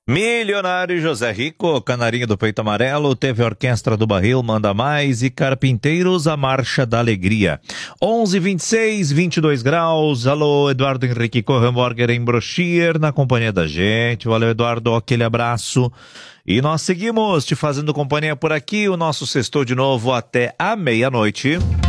Milionário José Rico, Canarinho do Peito Amarelo, teve Orquestra do Barril, Manda Mais e Carpinteiros, a Marcha da Alegria. 11:26, 22 graus. Alô, Eduardo Henrique Correnborger em Brochier, na companhia da gente. Valeu, Eduardo, aquele abraço. E nós seguimos te fazendo companhia por aqui. O nosso sextou de novo até a meia-noite.